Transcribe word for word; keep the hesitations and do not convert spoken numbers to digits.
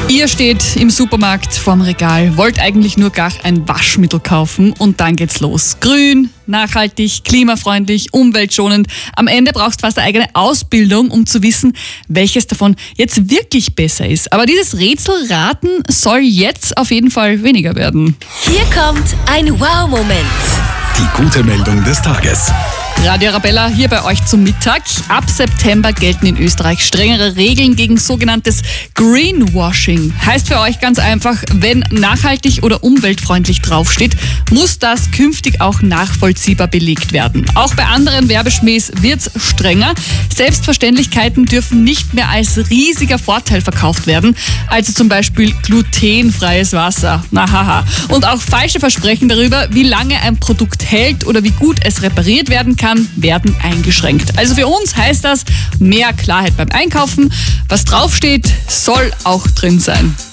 Ihr steht im Supermarkt vorm Regal, wollt eigentlich nur gar ein Waschmittel kaufen und dann geht's los. Grün, nachhaltig, klimafreundlich, umweltschonend. Am Ende brauchst du fast eine eigene Ausbildung, um zu wissen, welches davon jetzt wirklich besser ist. Aber dieses Rätselraten soll jetzt auf jeden Fall weniger werden. Hier kommt ein Wow-Moment. Die gute Meldung des Tages. Radio Arabella hier bei euch zum Mittag. Ab September gelten in Österreich strengere Regeln gegen sogenanntes Greenwashing. Heißt für euch ganz einfach, wenn nachhaltig oder umweltfreundlich draufsteht, muss das künftig auch nachvollziehbar belegt werden. Auch bei anderen Werbeschmähs wird's strenger. Selbstverständlichkeiten dürfen nicht mehr als riesiger Vorteil verkauft werden, also zum Beispiel glutenfreies Wasser. Na haha. Und auch falsche Versprechen darüber, wie lange ein Produkt hält oder wie gut es repariert werden kann, werden eingeschränkt. Also für uns heißt das mehr Klarheit beim Einkaufen. Was draufsteht, soll auch drin sein.